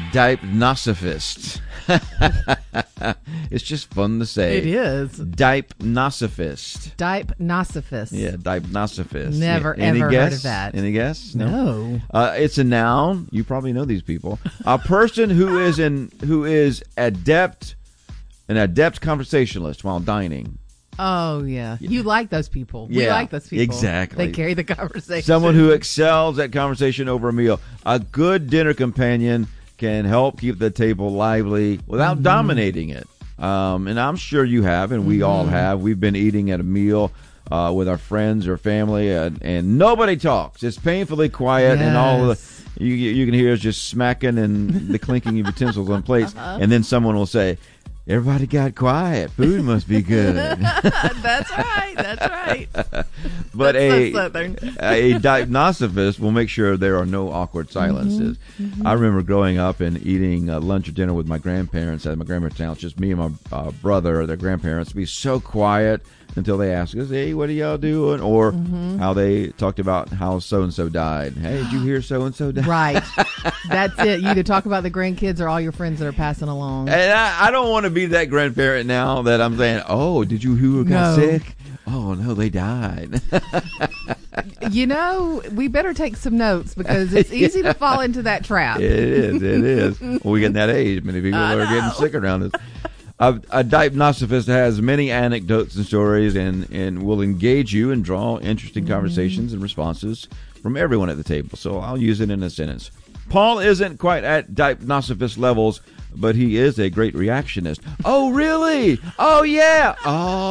Dipnosophist. It's just fun to say. It is. Dipnosophist. Dipnosophist. Yeah, dipnosophist. Never, Any ever guess? heard of that. Any guess? No. It's a noun. You probably know these people. A person who is an adept conversationalist while dining. Oh, yeah. You like those people. Yeah, we like those people. exactly. They carry the conversation. Someone who excels at conversation over a meal. A good dinner companion can help keep the table lively without dominating it. And I'm sure you have, and we all have. We've been eating at a meal with our friends or family, and nobody talks. It's painfully quiet, and all of the, you can hear us just smacking and the clinking of utensils on plates, and then someone will say, "Everybody got quiet. Food must be good." That's right. That's right. But That's so Southern. a dipnosophist will make sure there are no awkward silences. I remember growing up and eating lunch or dinner with my grandparents at my grandparents' house, just me and my brother or their grandparents, be so quiet until they ask us, "Hey, what are y'all doing?" Or how they talked about how so-and-so died. "Hey, did you hear so-and-so died?" Right. That's it. You either talk about the grandkids or all your friends that are passing along. And I don't want to be that grandparent now that I'm saying, "Oh, did you who got sick? Oh, no, they died." You know, we better take some notes because it's easy to fall into that trap. It is. Well, we get in that age. Many people are getting sick around us. A dipnosophist has many anecdotes and stories and will engage you and draw interesting conversations and responses from everyone at the table. So I'll use it in a sentence. Paul isn't quite at dipnosophist levels, but he is a great reactionist. "Oh, really? Oh, yeah. Oh."